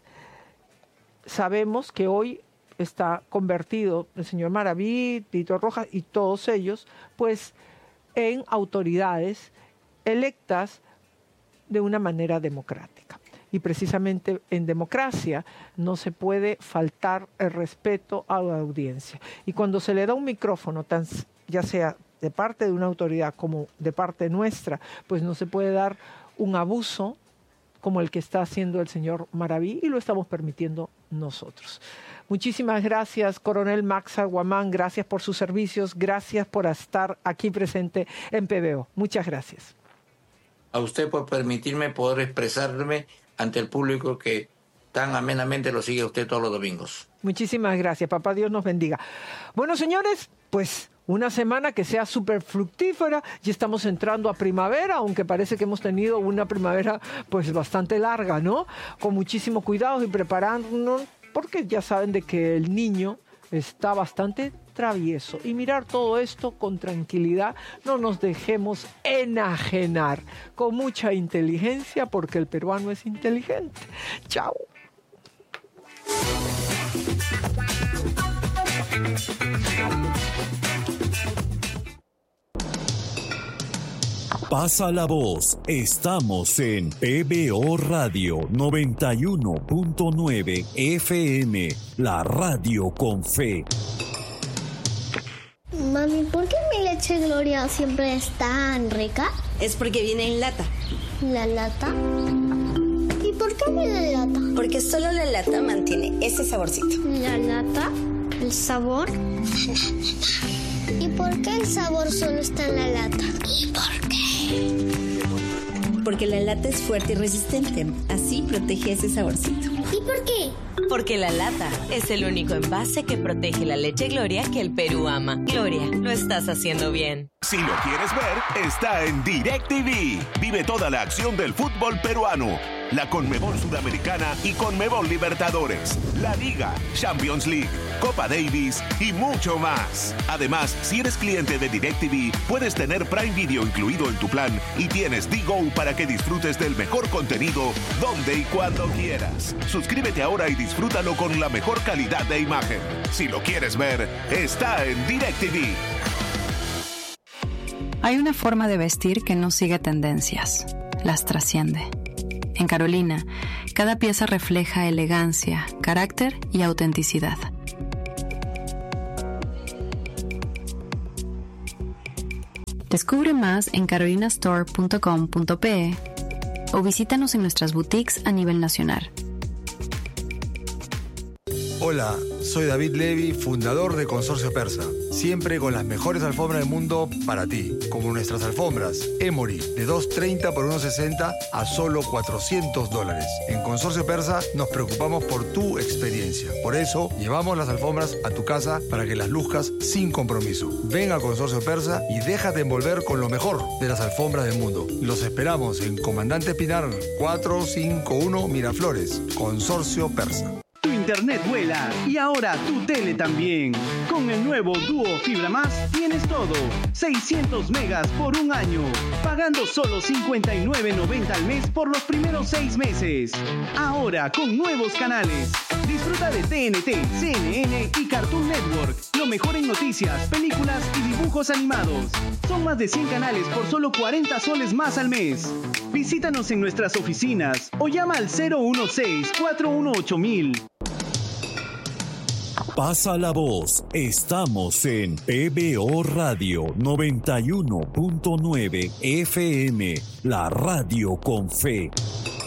Speaker 1: Sabemos que hoy está convertido el señor Maraví, Tito Rojas y todos ellos, pues, en autoridades electas de una manera democrática. Y precisamente en democracia no se puede faltar el respeto a la audiencia. Y cuando se le da un micrófono, tan, ya sea de parte de una autoridad como de parte nuestra, pues no se puede dar un abuso como el que está haciendo el señor Maraví, y lo estamos permitiendo nosotros. Muchísimas gracias, Coronel Max Aguamán, gracias por sus servicios, gracias por estar aquí presente en P B O. Muchas gracias.
Speaker 2: A usted por permitirme poder expresarme ante el público que tan amenamente lo sigue usted todos los domingos.
Speaker 1: Muchísimas gracias, papá Dios nos bendiga. Bueno, señores, pues una semana que sea súper fructífera, y estamos entrando a primavera, aunque parece que hemos tenido una primavera pues bastante larga, ¿no? Con muchísimo cuidado y preparándonos, porque ya saben de que el niño está bastante travieso. Y mirar todo esto con tranquilidad, no nos dejemos enajenar, con mucha inteligencia, porque el peruano es inteligente. Chao.
Speaker 18: Pasa la voz, estamos en P B O Radio noventa y uno punto nueve F M, la radio con fe.
Speaker 10: Mami, ¿por qué mi leche Gloria siempre es tan rica?
Speaker 11: Es porque viene en lata.
Speaker 10: ¿La lata? ¿Y por qué viene en lata?
Speaker 11: Porque solo la lata mantiene ese saborcito.
Speaker 10: ¿La lata? ¿El sabor? ¿Y por qué el sabor solo está en la lata? ¿Y por qué?
Speaker 11: Porque la lata es fuerte y resistente, así protege ese saborcito.
Speaker 10: ¿Y por qué?
Speaker 12: Porque la lata es el único envase que protege la leche Gloria que el Perú ama. Gloria, lo estás haciendo bien.
Speaker 18: Si lo quieres ver, está en DirecTV. Vive toda la acción del fútbol peruano.
Speaker 4: la Conmebol Sudamericana y Conmebol Libertadores, la Liga, Champions League, Copa Davis y mucho más. Además, si eres cliente de DirecTV, puedes tener Prime Video incluido en tu plan y tienes D-Go para que disfrutes del mejor contenido donde y cuando quieras. Suscríbete ahora y disfrútalo con la mejor calidad de imagen. Si lo quieres ver, está en DirecTV.
Speaker 15: Hay una forma de vestir que no sigue tendencias, las trasciende. En Carolina, cada pieza refleja elegancia, carácter y autenticidad. Descubre más en carolina store punto com punto pe o visítanos en nuestras boutiques a nivel nacional.
Speaker 14: Hola, soy David Levy, fundador de Consorcio Persa. Siempre con las mejores alfombras del mundo para ti, como nuestras alfombras Emory de dos treinta por uno sesenta a solo cuatrocientos dólares. En Consorcio Persa nos preocupamos por tu experiencia. Por eso llevamos las alfombras a tu casa para que las luzcas sin compromiso. Ven a Consorcio Persa y déjate envolver con lo mejor de las alfombras del mundo. Los esperamos en Comandante Pinar cuatrocientos cincuenta y uno Miraflores. Consorcio Persa.
Speaker 5: Tu internet vuela y ahora tu tele también. Con el nuevo Duo Fibra Más tienes todo. seiscientos megas por un año. Pagando solo cincuenta y nueve noventa al mes por los primeros seis meses. Ahora con nuevos canales. Disfruta de T N T, C N N y Cartoon Network. Lo mejor en noticias, películas y dibujos animados. Son más de cien canales por solo cuarenta soles más al mes. Visítanos en nuestras oficinas o llama al cero uno seis, cuatro uno ocho mil.
Speaker 18: Pasa la voz. Estamos en P B O Radio noventa y uno punto nueve F M, la radio con fe.